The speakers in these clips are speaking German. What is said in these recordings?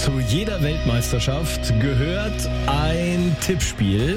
Zu jeder Weltmeisterschaft gehört ein Tippspiel.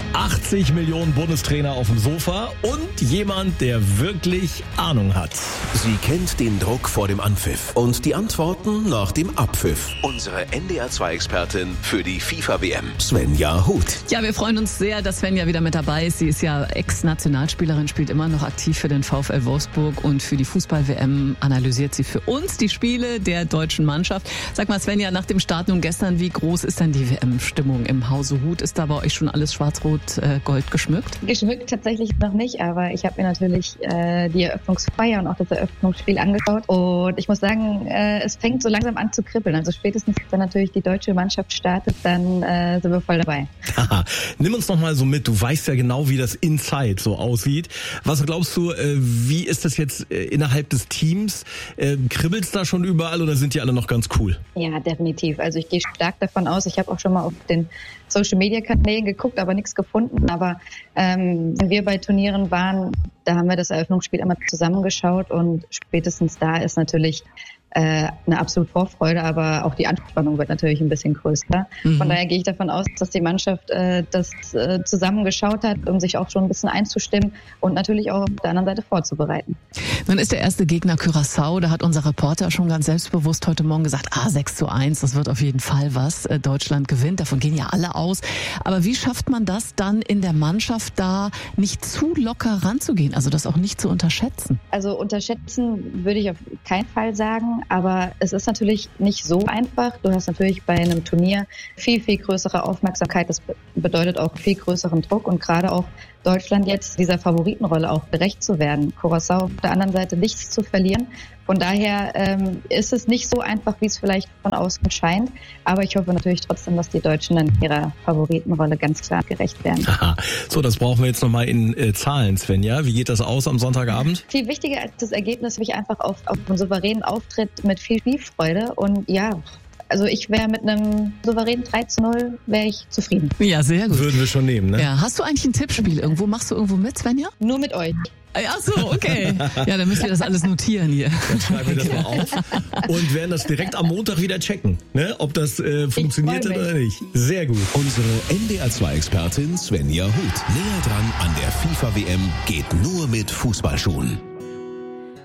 80 Millionen Bundestrainer auf dem Sofa und jemand, der wirklich Ahnung hat. Sie kennt den Druck vor dem Anpfiff und die Antworten nach dem Abpfiff. Unsere NDR2-Expertin für die FIFA-WM, Svenja Huth. Ja, wir freuen uns sehr, dass Svenja wieder mit dabei ist. Sie ist ja Ex-Nationalspielerin, spielt immer noch aktiv für den VfL Wolfsburg und für die Fußball-WM analysiert sie für uns die Spiele der deutschen Mannschaft. Sag mal, Svenja, nach dem Start nun gestern, wie groß ist denn die WM-Stimmung im Hause Huth? Ist da bei euch schon alles schwarz-rot-gold geschmückt? Geschmückt tatsächlich noch nicht, aber ich habe mir natürlich die Eröffnungsfeier und auch das Eröffnungsspiel angeschaut und ich muss sagen, es fängt so langsam an zu kribbeln. Also spätestens, wenn natürlich die deutsche Mannschaft startet, dann sind wir voll dabei. Aha. Nimm uns noch mal so mit, du weißt ja genau, wie das Inside so aussieht. Was glaubst du, wie ist das jetzt innerhalb des Teams? Kribbelt's da schon überall oder sind die alle noch ganz cool? Ja, definitiv. Also ich gehe stark davon aus, ich habe auch schon mal auf den Social-Media-Kanälen geguckt, aber nichts gefunden. Aber wenn wir bei Turnieren waren, da haben wir das Eröffnungsspiel einmal zusammengeschaut und spätestens da ist natürlich eine absolute Vorfreude, aber auch die Anspannung wird natürlich ein bisschen größer. Von daher gehe ich davon aus, dass die Mannschaft das zusammengeschaut hat, um sich auch schon ein bisschen einzustimmen und natürlich auch auf der anderen Seite vorzubereiten. Nun ist der erste Gegner Curaçao, da hat unser Reporter schon ganz selbstbewusst heute Morgen gesagt, 6:1, das wird auf jeden Fall was. Deutschland gewinnt, davon gehen ja alle aus. Aber wie schafft man das dann in der Mannschaft da nicht zu locker ranzugehen, also das auch nicht zu unterschätzen? Also unterschätzen würde ich auf keinen Fall sagen. Aber es ist natürlich nicht so einfach. Du hast natürlich bei einem Turnier viel, viel größere Aufmerksamkeit. Das bedeutet auch viel größeren Druck und gerade auch Deutschland jetzt dieser Favoritenrolle auch gerecht zu werden. Curaçao auf der anderen Seite nichts zu verlieren. Von daher ist es nicht so einfach, wie es vielleicht von außen scheint. Aber ich hoffe natürlich trotzdem, dass die Deutschen dann ihrer Favoritenrolle ganz klar gerecht werden. Aha. So, das brauchen wir jetzt nochmal in Zahlen, Svenja. Wie geht das aus am Sonntagabend? Viel wichtiger als das Ergebnis habe ich einfach auf einen souveränen Auftritt mit viel Spielfreude. Und ja, also ich wäre mit einem souveränen 3:0 wäre ich zufrieden. Ja, sehr gut. Würden wir schon nehmen, ne? Ja, hast du eigentlich ein Tippspiel irgendwo? Machst du irgendwo mit, Svenja? Nur mit euch. Ach so, okay. Ja, dann müssen wir das alles notieren hier. Dann schreiben wir das mal auf und werden das direkt am Montag wieder checken, ne? Ob das funktioniert hat oder nicht. Sehr gut. Unsere NDR2-Expertin Svenja Huth. Näher dran an der FIFA-WM geht nur mit Fußballschuhen.